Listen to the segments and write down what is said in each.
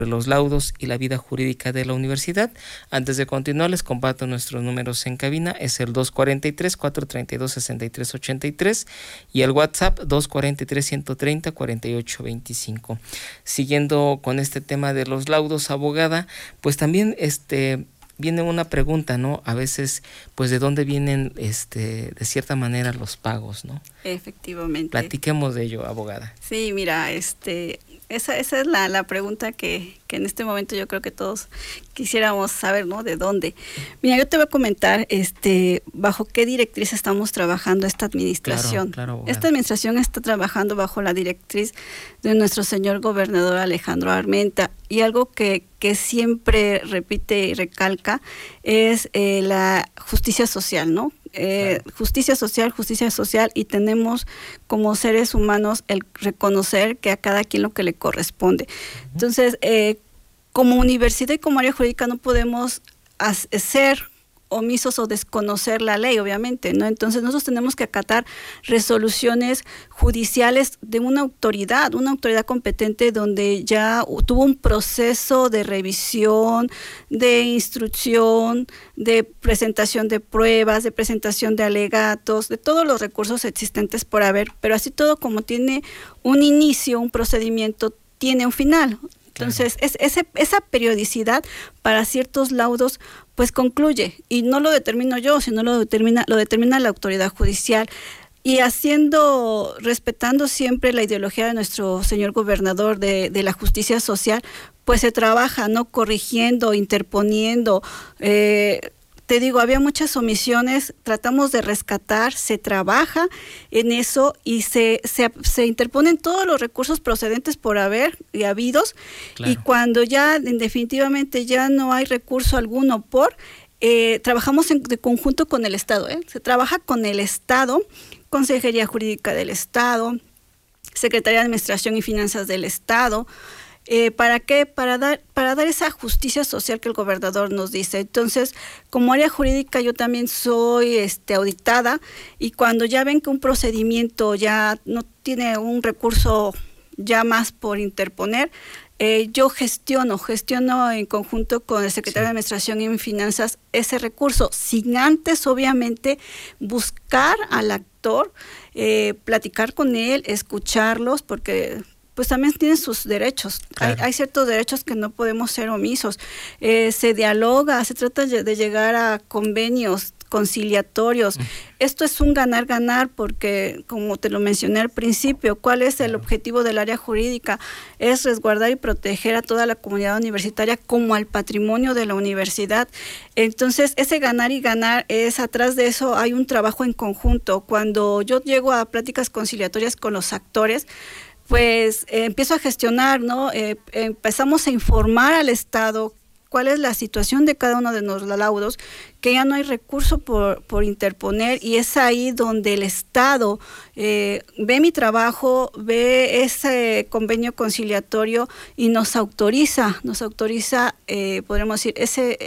los laudos y la vida jurídica de la universidad. Antes de continuar, les comparto nuestros números en cabina. Es el 243-432-6383 y el WhatsApp 243-130-4825. Siguiendo con este tema de los laudos, abogada, pues también viene una pregunta, ¿no? A veces, pues, ¿de dónde vienen, de cierta manera, los pagos, ¿no? Efectivamente. Platiquemos de ello, abogada. Sí, mira, esa es la pregunta que en este momento yo creo que todos quisiéramos saber, ¿no? ¿De dónde? Mira, yo te voy a comentar, bajo qué directriz estamos trabajando esta administración. Claro, esta administración está trabajando bajo la directriz de nuestro señor gobernador Alejandro Armenta, y algo que siempre repite y recalca es la justicia social, ¿no? Claro. Justicia social, y tenemos como seres humanos el reconocer que a cada quien lo que le corresponde. Uh-huh. Entonces, como universidad y como área jurídica no podemos ser omisos o desconocer la ley, obviamente, ¿no? Entonces nosotros tenemos que acatar resoluciones judiciales de una autoridad competente donde ya tuvo un proceso de revisión, de instrucción, de presentación de pruebas, de presentación de alegatos, de todos los recursos existentes por haber, pero así todo como tiene un inicio, un procedimiento, tiene un final. Entonces, esa periodicidad para ciertos laudos, pues concluye, y no lo determino yo, sino lo determina la autoridad judicial, y respetando siempre la ideología de nuestro señor gobernador de la justicia social, pues se trabaja, ¿no? Corrigiendo, interponiendo. Te digo, había muchas omisiones, tratamos de rescatar, se trabaja en eso y se interponen todos los recursos procedentes por haber y habidos. Claro. Y cuando ya definitivamente ya no hay recurso alguno trabajamos de conjunto con el Estado, se trabaja con el Estado, Consejería Jurídica del Estado, Secretaría de Administración y Finanzas del Estado. ¿Para qué? Para dar esa justicia social que el gobernador nos dice. Entonces, como área jurídica yo también soy auditada, y cuando ya ven que un procedimiento ya no tiene un recurso ya más por interponer, yo gestiono en conjunto con el secretario de Administración y Finanzas ese recurso, sin antes obviamente buscar al actor, platicar con él, escucharlos, porque pues también tienen sus derechos. Claro. Hay ciertos derechos que no podemos ser omisos. Se dialoga, se trata de llegar a convenios conciliatorios. Esto es un ganar-ganar porque, como te lo mencioné al principio, ¿cuál es el objetivo del área jurídica? Es resguardar y proteger a toda la comunidad universitaria como al patrimonio de la universidad. Entonces, ese ganar y ganar atrás de eso hay un trabajo en conjunto. Cuando yo llego a pláticas conciliatorias con los actores, pues empiezo a gestionar, ¿no? Empezamos a informar al Estado cuál es la situación de cada uno de los laudos, que ya no hay recurso por interponer, y es ahí donde el Estado ve mi trabajo, ve ese convenio conciliatorio y nos autoriza, podríamos decir,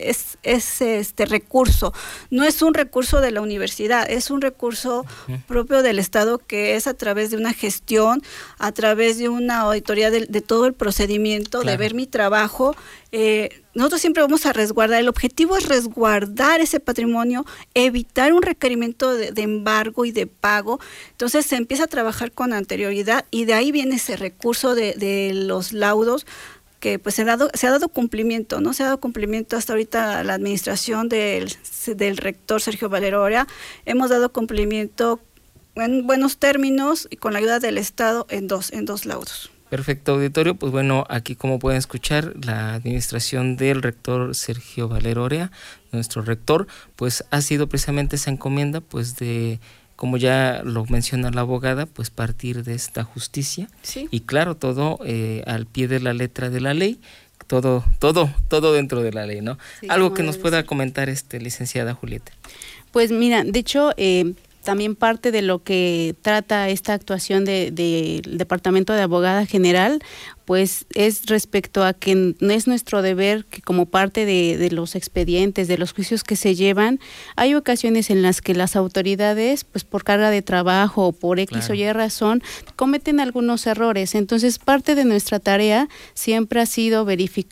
ese recurso. No es un recurso de la universidad, es un recurso propio del Estado, que es a través de una gestión, a través de una auditoría de todo el procedimiento, claro, de ver mi trabajo. Nosotros siempre vamos a resguardar, el objetivo es resguardar ese patrimonio, evitar un requerimiento de embargo y de pago. Entonces se empieza a trabajar con anterioridad, y de ahí viene ese recurso de los laudos, que pues se ha dado cumplimiento, ¿no? Se ha dado cumplimiento hasta ahorita a la administración del rector Sergio Valeroria. Hemos dado cumplimiento en buenos términos y con la ayuda del Estado en dos laudos. Perfecto, auditorio. Pues bueno, aquí como pueden escuchar, la administración del rector Sergio Valeroria, nuestro rector, pues ha sido precisamente esa encomienda, pues de, como ya lo menciona la abogada, pues partir de esta justicia. Sí. Y claro, todo al pie de la letra de la ley, todo dentro de la ley, ¿no? Sí, algo que nos pueda comentar, licenciada Julieta. Pues mira, de hecho, también parte de lo que trata esta actuación del Departamento de Abogada General, pues es respecto a que es nuestro deber que, como parte de los expedientes, de los juicios que se llevan, hay ocasiones en las que las autoridades, pues por carga de trabajo o por X o Y razón, cometen algunos errores. Entonces, parte de nuestra tarea siempre ha sido verificar